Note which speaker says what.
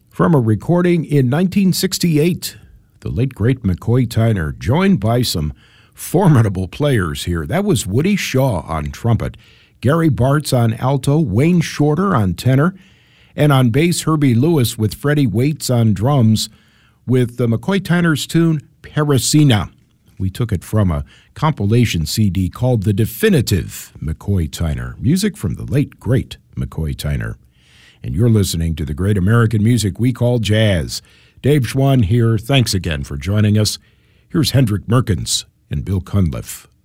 Speaker 1: From a recording in 1968, the late great McCoy Tyner, joined by some formidable players here. That was Woody Shaw on trumpet, Gary Bartz on alto, Wayne Shorter on tenor, and on bass, Herbie Lewis with Freddie Waits on drums, with the McCoy Tyner's tune, Parisina. We took it from a compilation CD called The Definitive McCoy Tyner, music from the late, great McCoy Tyner. And you're listening to the great American music we call jazz. Dave Schwann here. Thanks again for joining us. Here's Hendrik Merkens and Bill Cunliffe.